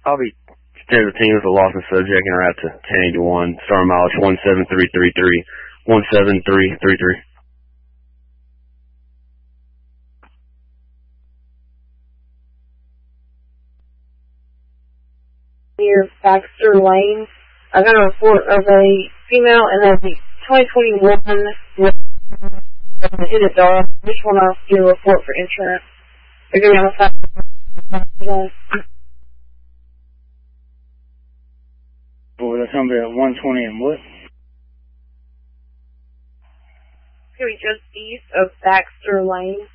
I'll be 10 with a loss and subject and route to 1081, star mileage 17333, 17333. Near Baxter Lane. I got a report of a female and a 2021 hit a dog. Just want to do a report for insurance. They're going to be on the side. Boy, that's going to be at 120 and what? It's going to be just east of Baxter Lane.